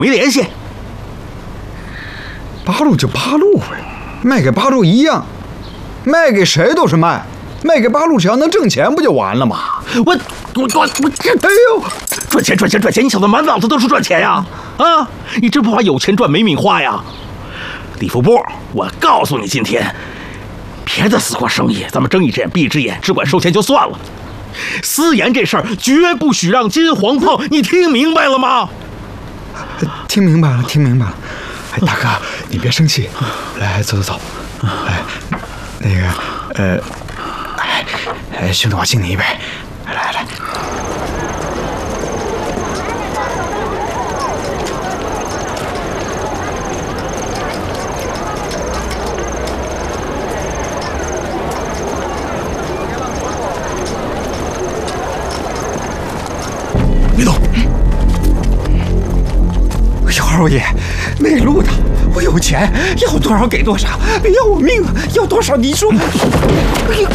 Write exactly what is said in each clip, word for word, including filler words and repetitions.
没联系。 八路就八路呗，卖给八路一样，卖给谁都是卖，卖给八路只要能挣钱不就完了吗？ 我我我我这，哎呦，赚钱赚钱赚钱！你小子满脑子都是赚钱呀！啊，你真不怕有钱赚没命花呀？李福波，我告诉你，今天别的私活生意，咱们睁一只眼闭一只眼，只管收钱就算了。私盐这事儿绝不许让金黄碰，你听明白了吗？ 听明白了，听明白了。哎，大哥，你别生气，来，走走走。哎，那个，呃，哎，哎，兄弟，我敬你一杯，来来。别动！二爷，内陆的，我有钱，要多少给多少，别要我命啊！要多少你说。哎呀！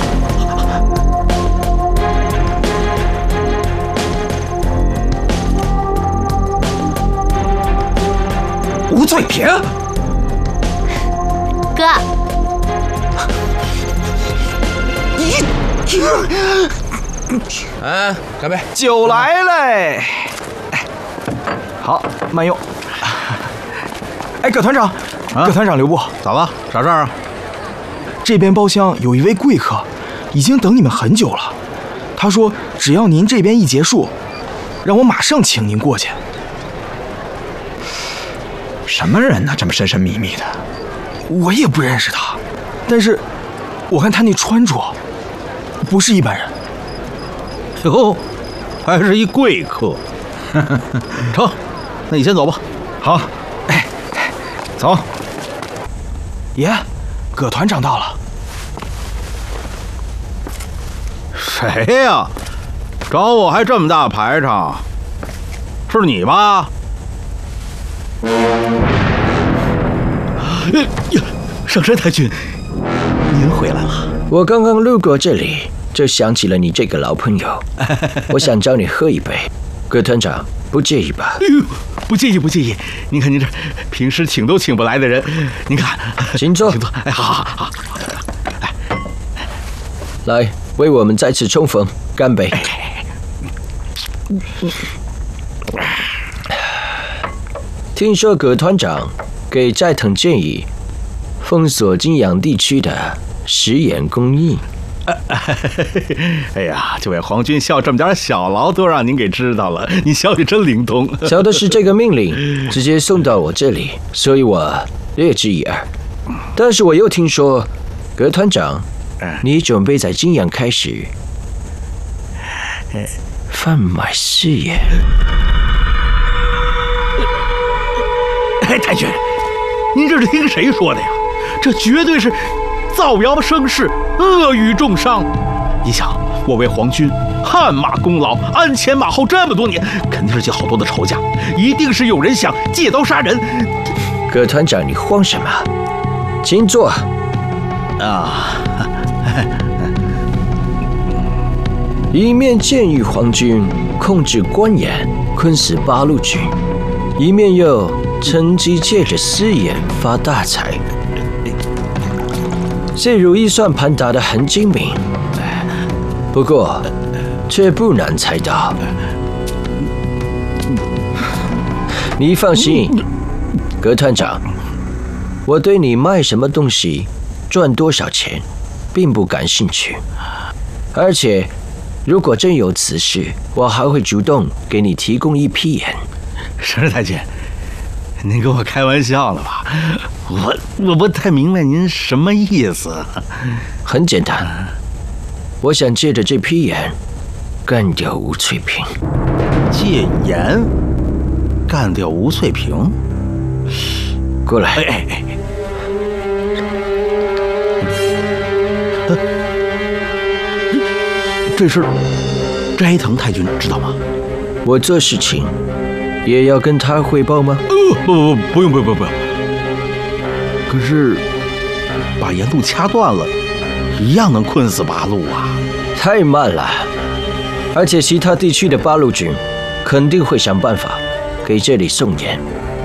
吴翠萍， 哥， 你， 哎，干杯！ 酒来嘞！好，慢用。哎，葛团长，啊、葛团长留步， 咋了？啥事儿啊？ 这边包厢有一位贵客，已经等你们很久了。他说，只要您这边一结束，让我马上请您过去。什么人呢？这么神神秘秘的？我也不认识他，但是我看他那穿着，不是一般人。 哟，还是一贵客。成，那你先走吧。 好。走，爷，葛团长到了。 谁呀？找我还这么大排场？是你吧？ 上山太君，您回来了。 我刚刚路过这里，就想起了你这个老朋友，我想找你喝一杯。葛团长，不介意吧？ 哎呦，不介意不介意。您看您这平时请都请不来的人，您看， 请坐， 请坐。哎，好好好，来， 来，为我们再次重逢，干杯！听说葛团长给斋藤建议封锁金阳地区的食盐供应。 哎呀，这位皇军笑这么点小劳都让您给知道了，你消息真灵通。 小的是这个命令直接送到我这里，所以我略知一二。但是我又听说，葛团长，你准备在金阳开始贩卖食盐。 哎，太君，您这是听谁说的呀？这绝对是造谣生事，恶语重伤。你想，我为皇军汗马功劳，鞍前马后这么多年，肯定是结好多的仇家，一定是有人想借刀杀人。 葛团长，你慌什么？请坐。 啊， 一面建议皇军控制官盐，困死八路军，一面又趁机借着私盐发大财。这如意算盘打得很精明，不过却不难猜到。你放心，葛团长，我对你卖什么东西、赚多少钱，并不感兴趣。而且，如果真有此事，我还会主动给你提供一批盐。 是太君，您跟我开玩笑了吧？我我不太明白您什么意思。 很简单，我想借着这批盐干掉吴翠萍。 借盐干掉吴翠萍？ 过来。 哎哎哎！这事斋藤太君知道吗？ 我做事情也要跟他汇报吗？ 呃，不不不用不用不用不用。可是把盐路掐断了，一样能困死八路啊！ 太慢了，而且其他地区的八路军肯定会想办法给这里送盐。